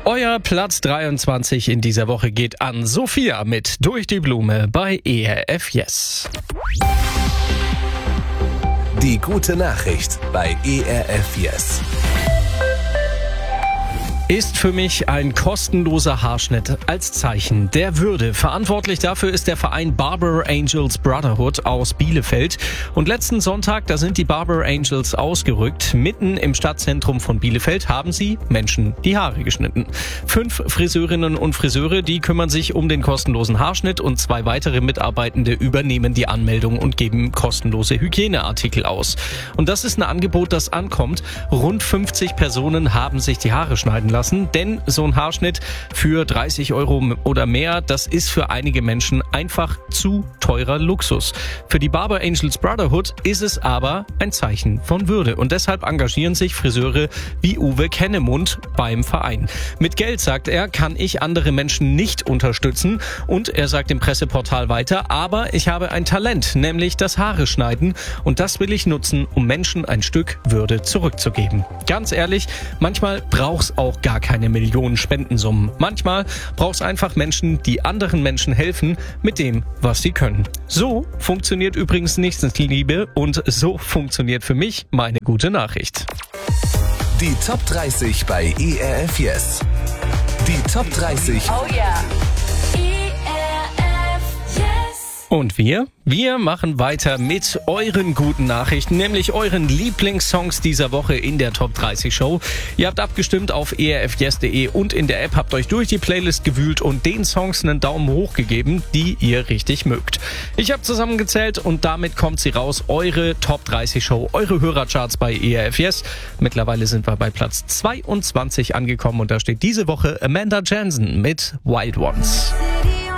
Euer Platz 23 in dieser Woche geht an Sophia mit Durch die Blume bei ERF Yes. Die gute Nachricht bei ERF Yes. Ist für mich ein kostenloser Haarschnitt als Zeichen der Würde. Verantwortlich dafür ist der Verein Barber Angels Brotherhood aus Bielefeld. Und letzten Sonntag, da sind die Barber Angels ausgerückt. Mitten im Stadtzentrum von Bielefeld haben sie Menschen die Haare geschnitten. 5 Friseurinnen und Friseure, die kümmern sich um den kostenlosen Haarschnitt und 2 weitere Mitarbeitende übernehmen die Anmeldung und geben kostenlose Hygieneartikel aus. Und das ist ein Angebot, das ankommt. Rund 50 Personen haben sich die Haare schneiden lassen, denn so ein Haarschnitt für 30 € oder mehr, das ist für einige Menschen einfach zu teurer Luxus. Für die Barber Angels Brotherhood ist es aber ein Zeichen von Würde und deshalb engagieren sich Friseure wie Uwe Kennemund beim Verein. Mit Geld, sagt er, kann ich andere Menschen nicht unterstützen und er sagt im Presseportal weiter, aber ich habe ein Talent, nämlich das Haare schneiden und das will ich nutzen, um Menschen ein Stück Würde zurückzugeben. Ganz ehrlich, manchmal braucht's auch gar keine Millionen Spendensummen. Manchmal braucht es einfach Menschen, die anderen Menschen helfen mit dem, was sie können. So funktioniert übrigens Nächstenliebe und so funktioniert für mich meine gute Nachricht. Die Top 30 bei ERF Yes. Die Top 30. Oh yeah. Und wir machen weiter mit euren guten Nachrichten, nämlich euren Lieblingssongs dieser Woche in der Top 30 Show. Ihr habt abgestimmt auf erfyes.de und in der App, habt euch durch die Playlist gewühlt und den Songs einen Daumen hoch gegeben, die ihr richtig mögt. Ich habe zusammengezählt und damit kommt sie raus, eure Top 30 Show, eure Hörercharts bei ERF Yes. Mittlerweile sind wir bei Platz 22 angekommen und da steht diese Woche Amanda Jansen mit Wild Ones.